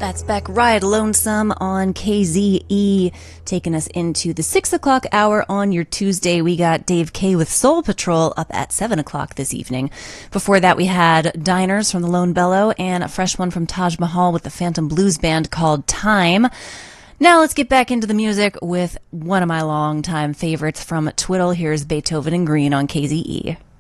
That's Beck Ride Lonesome on KZE, taking us into the 6 o'clock hour on your Tuesday. We got Dave K with Soul Patrol up at 7 o'clock this evening. Before that, we had Diners from the Lone Bellow and a fresh one from Taj Mahal with the Phantom Blues Band called Time. Now let's get back into the music with one of my longtime favorites from Twiddle. Here's Beethoven and Green on KZE.